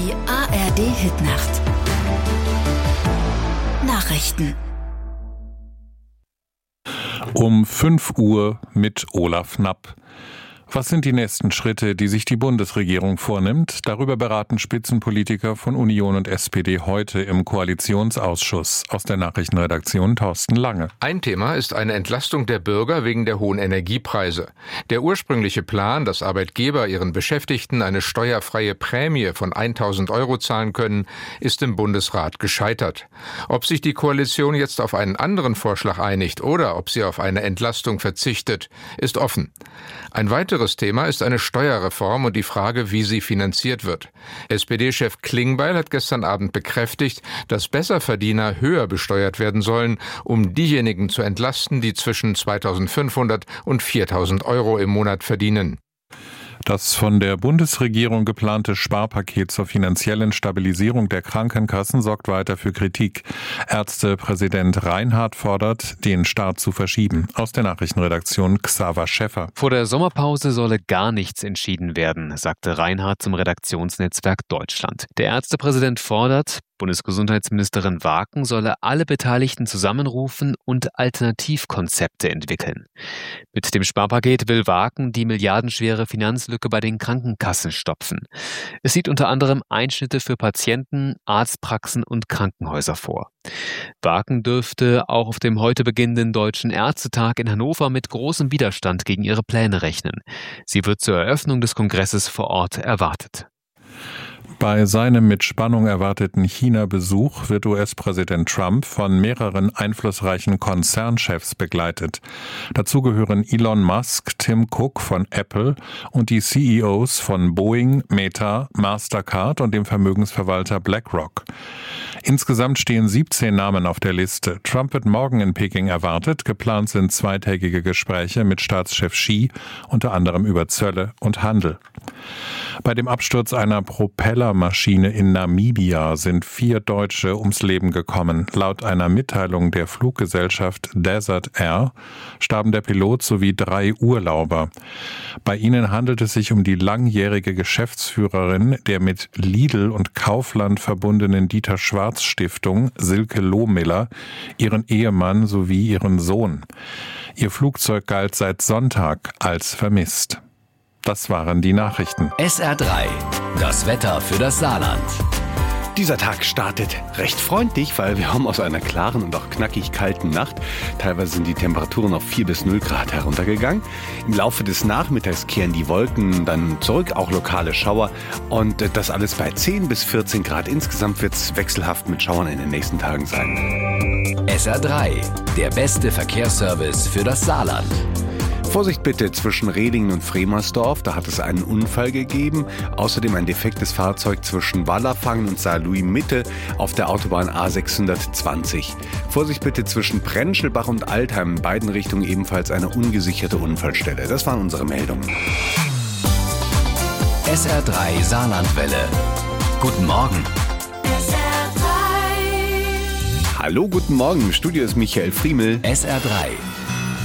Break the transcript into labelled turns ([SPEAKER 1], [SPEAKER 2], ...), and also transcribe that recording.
[SPEAKER 1] Die ARD-Hitnacht. Nachrichten.
[SPEAKER 2] Um 5 Uhr mit Olaf Knapp. Was sind die nächsten Schritte, die sich die Bundesregierung vornimmt? Darüber beraten Spitzenpolitiker von Union und SPD heute im Koalitionsausschuss. Aus der Nachrichtenredaktion Thorsten Lange.
[SPEAKER 3] Ein Thema ist eine Entlastung der Bürger wegen der hohen Energiepreise. Der ursprüngliche Plan, dass Arbeitgeber ihren Beschäftigten eine steuerfreie Prämie von 1.000 € zahlen können, ist im Bundesrat gescheitert. Ob sich die Koalition jetzt auf einen anderen Vorschlag einigt oder ob sie auf eine Entlastung verzichtet, ist offen. Ein weiteres Thema ist eine Steuerreform und die Frage, wie sie finanziert wird. SPD-Chef Klingbeil hat gestern Abend bekräftigt, dass Besserverdiener höher besteuert werden sollen, um diejenigen zu entlasten, die zwischen 2.500 und 4.000 € im Monat verdienen.
[SPEAKER 2] Das von der Bundesregierung geplante Sparpaket zur finanziellen Stabilisierung der Krankenkassen sorgt weiter für Kritik. Ärztepräsident Reinhardt fordert, den Start zu verschieben. Aus der Nachrichtenredaktion Xaver Schäffer.
[SPEAKER 4] Vor der Sommerpause solle gar nichts entschieden werden, sagte Reinhardt zum Redaktionsnetzwerk Deutschland. Der Ärztepräsident fordert, Bundesgesundheitsministerin Waken solle alle Beteiligten zusammenrufen und Alternativkonzepte entwickeln. Mit dem Sparpaket will Waken die milliardenschwere Finanzlücke bei den Krankenkassen stopfen. Es sieht unter anderem Einschnitte für Patienten, Arztpraxen und Krankenhäuser vor. Waken dürfte auch auf dem heute beginnenden Deutschen Ärztetag in Hannover mit großem Widerstand gegen ihre Pläne rechnen. Sie wird zur Eröffnung des Kongresses vor Ort erwartet.
[SPEAKER 2] Bei seinem mit Spannung erwarteten China-Besuch wird US-Präsident Trump von mehreren einflussreichen Konzernchefs begleitet. Dazu gehören Elon Musk, Tim Cook von Apple und die CEOs von Boeing, Meta, Mastercard und dem Vermögensverwalter BlackRock. Insgesamt stehen 17 Namen auf der Liste. Trump wird morgen in Peking erwartet. Geplant sind zweitägige Gespräche mit Staatschef Xi, unter anderem über Zölle und Handel. Bei dem Absturz einer Propellermaschine in Namibia sind 4 Deutsche ums Leben gekommen. Laut einer Mitteilung der Fluggesellschaft Desert Air starben der Pilot sowie 3 Urlauber. Bei ihnen handelt es sich um die langjährige Geschäftsführerin der mit Lidl und Kaufland verbundenen Dieter-Schwarz-Stiftung, Silke Lohmiller, ihren Ehemann sowie ihren Sohn. Ihr Flugzeug galt seit Sonntag als vermisst. Das waren die Nachrichten.
[SPEAKER 5] SR3, das Wetter für das Saarland.
[SPEAKER 6] Dieser Tag startet recht freundlich, weil wir haben aus einer klaren und auch knackig kalten Nacht. Teilweise sind die Temperaturen auf 4 bis 0 Grad heruntergegangen. Im Laufe des Nachmittags kehren die Wolken dann zurück, auch lokale Schauer. Und das alles bei 10 bis 14 Grad. Insgesamt wird es wechselhaft mit Schauern in den nächsten Tagen sein.
[SPEAKER 5] SR3, der beste Verkehrsservice für das Saarland.
[SPEAKER 6] Vorsicht bitte zwischen Redingen und Fremersdorf, da hat es einen Unfall gegeben. Außerdem ein defektes Fahrzeug zwischen Wallerfangen und Saarlouis Mitte auf der Autobahn A620. Vorsicht bitte zwischen Prentschelbach und Altheim, in beiden Richtungen ebenfalls eine ungesicherte Unfallstelle. Das waren unsere Meldungen.
[SPEAKER 5] SR3 Saarlandwelle. Guten Morgen.
[SPEAKER 6] Hallo, guten Morgen. Im Studio ist Michael Friemel.
[SPEAKER 5] SR3.